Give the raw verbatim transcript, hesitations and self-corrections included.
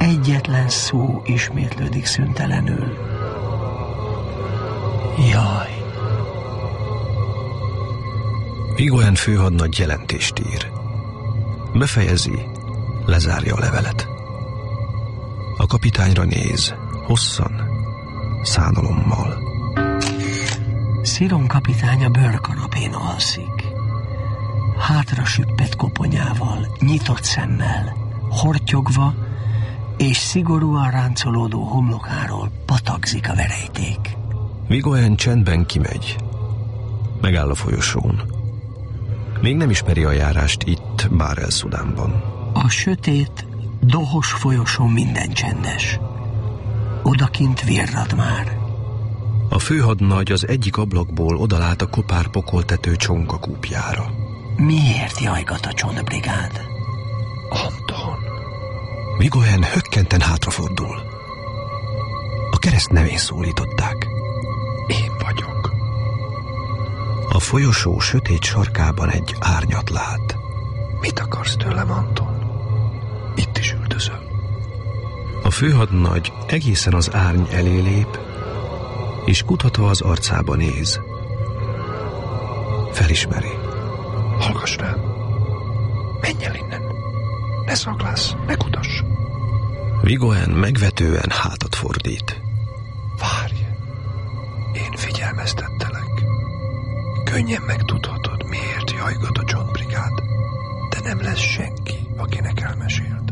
Egyetlen szó ismétlődik szüntelenül. Jaj! Vigoen főhadnagy jelentést ír. Befejezi, lezárja a levelet. A kapitányra néz, hosszan, szánalommal. Sziron kapitány a bőrkanapén alszik. Hátra süppett koponyával, nyitott szemmel, hortyogva, és szigorúan ráncolódó homlokáról patakzik a verejték. Vigoen csendben kimegy. Megáll a folyosón. Még nem ismeri a járást itt, Bárel-Szudánban. A sötét, dohos folyosón minden csendes. Odakint virrad már. A főhadnagy az egyik ablakból odalát a kopár pokoltető csonka kúpjára. Miért jajgat a csontbrigád? Anton. Vigoen hökkenten hátrafordul. A kereszt nevén szólították. Én vagyok. A folyosó sötét sarkában egy árnyat lát. Mit akarsz tőlem, Anton? Itt is üldözöl. A főhadnagy egészen az árny elé lép, és kutatva az arcába néz. Felismeri. Hallgass rám. Menj el innen. Ne szaglász, ne kutass. Vigoen megvetően hátat fordít. Várj. Én figyelmeztettelek. Könnyen megtudhatod, miért jajgat a csontbrigád, de nem lesz senki, akinek elmesél.